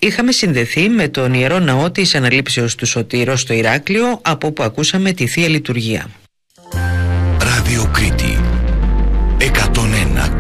είχαμε συνδεθεί με τον Ιερό Ναό της Αναλήψεως του Σωτήρος στο Ηράκλειο, από όπου ακούσαμε τη Θεία Λειτουργία. Ράδιο Κρήτη.